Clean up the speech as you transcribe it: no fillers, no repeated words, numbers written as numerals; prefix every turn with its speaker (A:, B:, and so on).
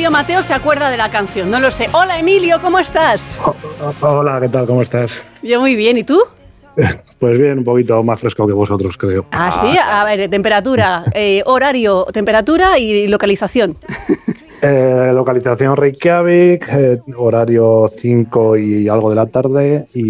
A: Emilio Mateo se acuerda de la canción, no lo sé. Hola Emilio, ¿cómo estás?
B: Hola, ¿qué tal? ¿Cómo estás?
A: Yo muy bien, ¿y tú?
B: Pues bien, un poquito más fresco que vosotros, creo.
A: Ah, sí, a ver, temperatura, horario, temperatura y localización.
B: Localización Reykjavik, horario 5 y algo de la tarde y